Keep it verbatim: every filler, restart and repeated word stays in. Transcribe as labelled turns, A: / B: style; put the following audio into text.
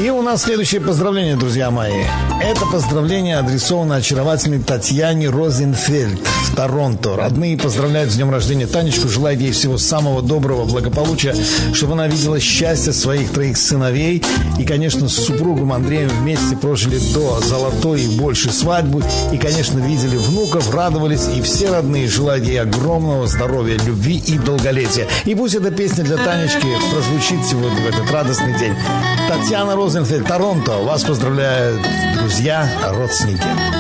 A: И у нас следующее поздравление, друзья мои. Это поздравление адресовано очаровательной Татьяне Розенфельд в Торонто. Родные поздравляют с днем рождения Танечку, желают ей всего самого доброго, благополучия, чтобы она видела счастье своих троих сыновей. И, конечно, с супругом Андреем вместе прожили до золотой и больше свадьбы. И, конечно, видели внуков, радовались. И все родные желают ей огромного здоровья, любви и долголетия. И пусть эта песня для Танечки прозвучит сегодня в этот радостный день. Татьяна Розенфельд, Торонто. Вас поздравляют друзья, родственники.